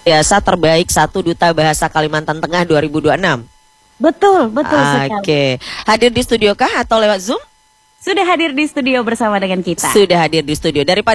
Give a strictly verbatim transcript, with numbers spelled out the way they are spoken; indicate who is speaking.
Speaker 1: biasa terbaik satu Duta Bahasa Kalimantan Tengah dua ribu dua puluh enam.
Speaker 2: Betul, betul sekali.
Speaker 1: Oke, hadir di studio kah atau lewat Zoom?
Speaker 2: Sudah hadir di studio bersama dengan kita.
Speaker 1: Sudah hadir di studio. Daripada